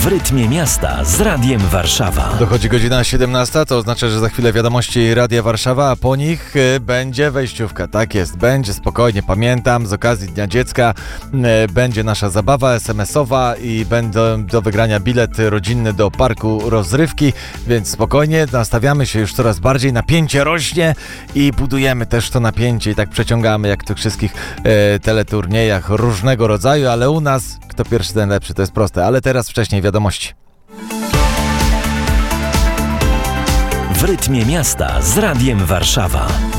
W rytmie miasta z Radiem Warszawa. Dochodzi godzina 17, to oznacza, że za chwilę wiadomości Radia Warszawa, a po nich będzie wejściówka. Tak jest, będzie, spokojnie, pamiętam, z okazji Dnia Dziecka będzie nasza zabawa SMS-owa i będą do wygrania bilet rodzinny do parku rozrywki, więc spokojnie, nastawiamy się już coraz bardziej, napięcie rośnie i budujemy też to napięcie i tak przeciągamy jak w tych wszystkich teleturniejach różnego rodzaju, ale u nas kto pierwszy, ten lepszy, to jest proste, ale teraz wcześniej wiadomości. W rytmie miasta z Radiem Warszawa.